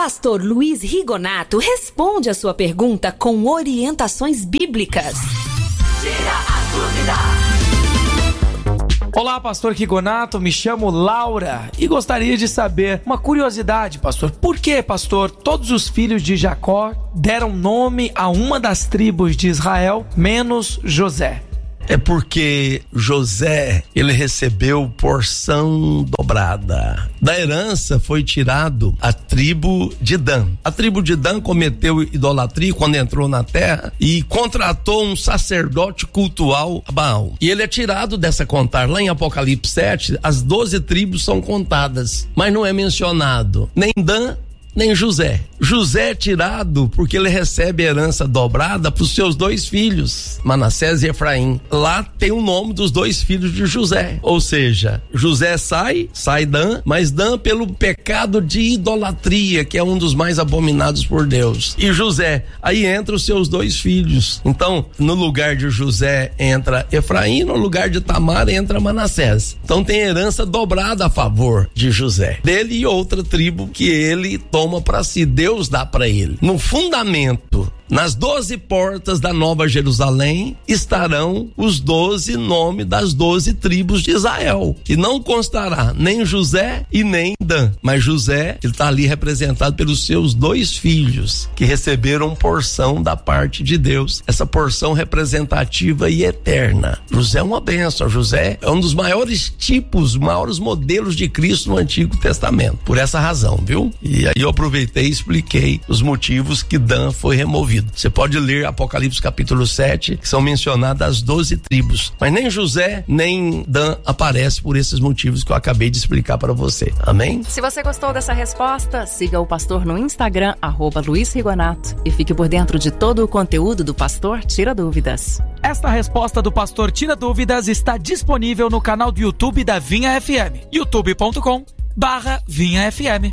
Pastor Luiz Rigonato responde a sua pergunta com orientações bíblicas. Tira a dúvida. Olá, pastor Rigonato, me chamo Laura e gostaria de saber uma curiosidade, pastor. Por que, pastor, todos os filhos de Jacó deram nome a uma das tribos de Israel, menos José? É porque José, ele recebeu porção dobrada. Da herança foi tirado a tribo de Dan. A tribo de Dan cometeu idolatria quando entrou na terra e contratou um sacerdote cultual a Baal. E ele é tirado dessa contagem. Lá em Apocalipse 7, as 12 tribos são contadas, mas não é mencionado nem Dan, nem José. José é tirado porque ele recebe herança dobrada para os seus 2 filhos, Manassés e Efraim. Lá tem o nome dos 2 filhos de José. Ou seja, José sai Dan, mas Dan pelo pecado de idolatria, que é um dos mais abominados por Deus. E José, aí entra os seus 2 filhos. Então, no lugar de José entra Efraim, no lugar de Tamar entra Manassés. Então tem herança dobrada a favor de José. Dele e outra tribo que ele toma para si, Deus dá para ele. No fundamento, nas 12 portas da Nova Jerusalém estarão os 12 nomes das 12 tribos de Israel. E não constará nem José e nem Dan. Mas José, ele está ali representado pelos seus 2 filhos, que receberam porção da parte de Deus. Essa porção representativa e eterna. José é uma bênção. José é um dos maiores tipos, maiores modelos de Cristo no Antigo Testamento. Por essa razão, viu? E aí eu aproveitei e expliquei os motivos que Dan foi removido. Você pode ler Apocalipse capítulo 7, que são mencionadas as 12 tribos. Mas nem José, nem Dan aparece por esses motivos que eu acabei de explicar para você. Amém? Se você gostou dessa resposta, siga o pastor no Instagram, @Luiz Rigonato, e fique por dentro de todo o conteúdo do Pastor Tira Dúvidas. Esta resposta do Pastor Tira Dúvidas está disponível no canal do YouTube da Vinha FM, youtube.com/Vinha FM.